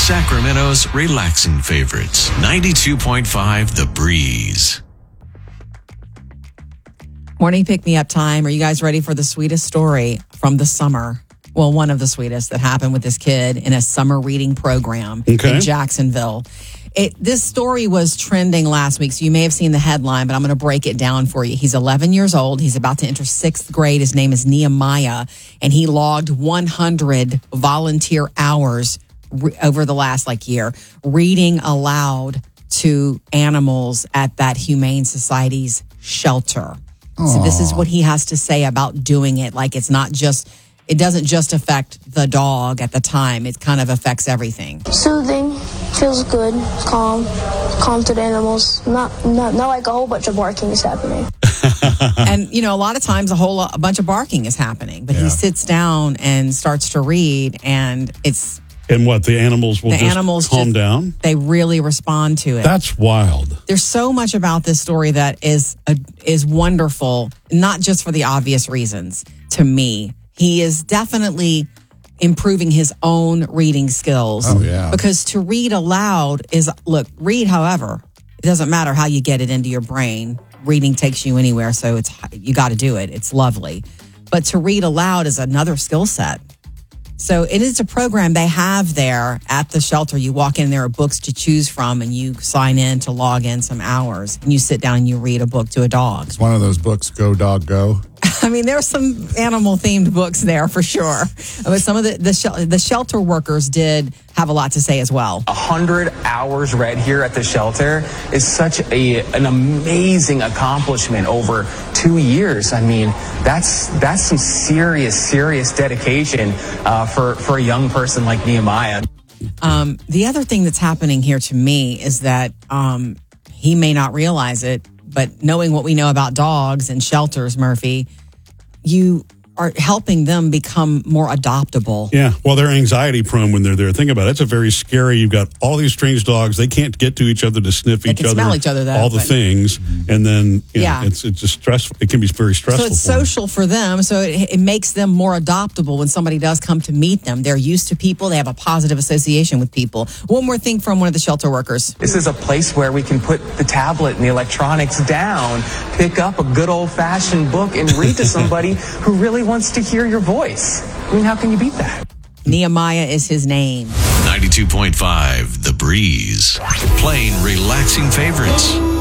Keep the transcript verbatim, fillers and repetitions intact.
Sacramento's relaxing favorites. ninety-two point five The Breeze. Morning pick-me-up time. Are you guys ready for the sweetest story from the summer? Well, one of the sweetest that happened with this kid in a summer reading program okay. in Jacksonville. It, this story was trending last week, so you may have seen the headline, but I'm going to break it down for you. He's eleven years old. He's about to enter sixth grade. His name is Nehemiah, and he logged one hundred volunteer hours re- over the last like year reading aloud to animals at that Humane Society's shelter. Aww. So this is what he has to say about doing it. Like it's not just, it doesn't just affect the dog at the time. It kind of affects everything. Soothing, feels good, calm, calm to the animals. Not, not, not like a whole bunch of barking is happening. And, you know, a lot of times a whole a bunch of barking is happening, but yeah. he sits down and starts to read and it's... And what, the animals will the just animals calm just, down? They really respond to it. That's wild. There's so much about this story that is a, is wonderful, not just for the obvious reasons, to me. He is definitely improving his own reading skills. Oh, yeah. Because to read aloud is, look, read however. It doesn't matter how you get it into your brain. Reading takes you anywhere, so it's you got to do it. It's lovely. But to read aloud is another skill set. So it is a program they have there at the shelter. You walk in, there are books to choose from, and you sign in to log in some hours. And you sit down and you read a book to a dog. It's one of those books, Go Dog Go. I mean, there's some animal-themed books there for sure. But some of the, the, shel- the shelter workers did have a lot to say as well. A hundred hours read here at the shelter is such a an amazing accomplishment over two years. I mean, that's that's some serious, serious dedication uh, for, for a young person like Nehemiah. Um, the other thing that's happening here to me is that um, he may not realize it, but knowing what we know about dogs and shelters, Murphy, you are helping them become more adoptable. Yeah, well, they're anxiety prone when they're there. Think about it. It's a very scary, you've got all these strange dogs. They can't get to each other to sniff they each can other. smell each other, though, all the but, things. And then, you yeah. know, it's, it's just stressful. It can be very stressful. So it's for social for them. So it, it makes them more adoptable when somebody does come to meet them. They're used to people. They have a positive association with people. One more thing from one of the shelter workers. This is a place where we can put the tablet and the electronics down, pick up a good old-fashioned book, and read to somebody who really wants to hear your voice. I mean, how can you beat that? Nehemiah is his name. ninety-two point five The Breeze. Playing relaxing favorites.